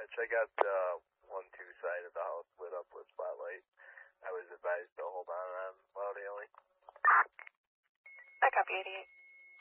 Mitch. I got 1-2 side of the house lit up with spotlight. I was advised to hold on loud alien. I copy 88.